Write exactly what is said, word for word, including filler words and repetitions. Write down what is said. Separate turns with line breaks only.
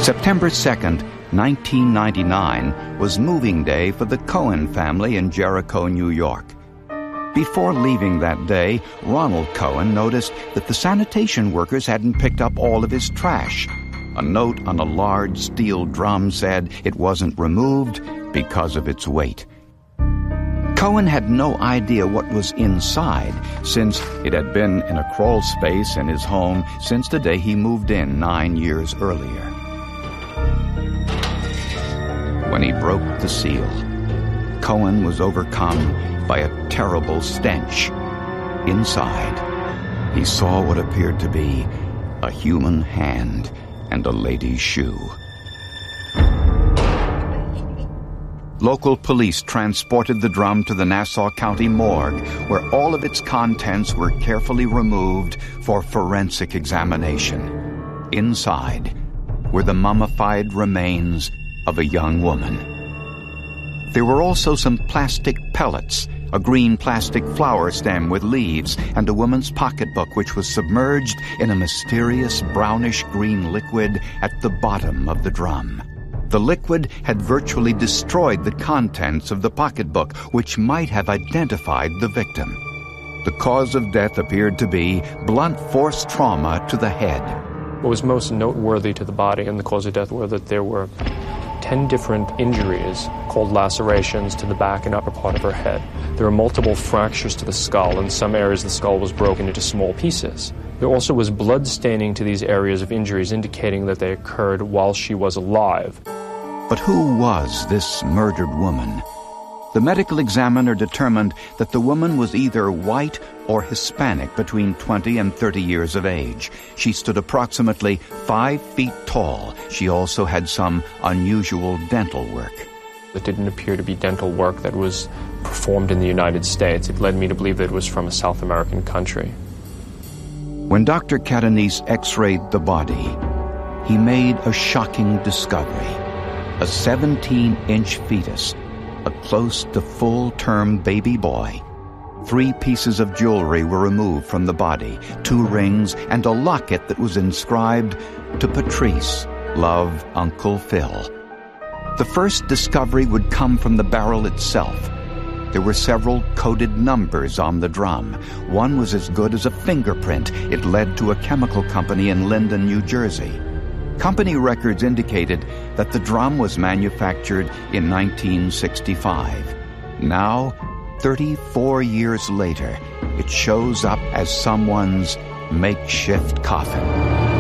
September second, nineteen ninety-nine, was moving day for the Cohen family in Jericho, New York. Before leaving that day, Ronald Cohen noticed that the sanitation workers hadn't picked up all of his trash. A note on a large steel drum said it wasn't removed because of its weight. Cohen had no idea what was inside, since it had been in a crawl space in his home since the day he moved in nine years earlier. When he broke the seal, Cohen was overcome by a terrible stench. Inside, he saw what appeared to be a human hand and a lady's shoe. Local police transported the drum to the Nassau County morgue, where all of its contents were carefully removed for forensic examination. Inside were the mummified remains of a young woman. There were also some plastic pellets, a green plastic flower stem with leaves, and a woman's pocketbook which was submerged in a mysterious brownish-green liquid at the bottom of the drum. The liquid had virtually destroyed the contents of the pocketbook, which might have identified the victim. The cause of death appeared to be blunt force trauma to the head.
What was most noteworthy to the body and the cause of death were that there were ten different injuries called lacerations to the back and upper part of her head. There were multiple fractures to the skull. In some areas, the skull was broken into small pieces. There also was blood staining to these areas of injuries, indicating that they occurred while she was alive.
But who was this murdered woman? The medical examiner determined that the woman was either white or Hispanic, between twenty and thirty years of age. She stood approximately five feet tall. She also had some unusual dental work.
It didn't appear to be dental work that was performed in the United States. It led me to believe that it was from a South American country.
When Doctor Catanese x-rayed the body, he made a shocking discovery. A seventeen-inch fetus, a close to full-term baby boy. Three pieces of jewelry were removed from the body, two rings, and a locket that was inscribed, "To Patrice, love Uncle Phil." The first discovery would come from the barrel itself. There were several coded numbers on the drum. One was as good as a fingerprint. It led to a chemical company in Linden, New Jersey. Company records indicated that the drum was manufactured in nineteen sixty-five. Now, thirty-four years later, it shows up as someone's makeshift coffin.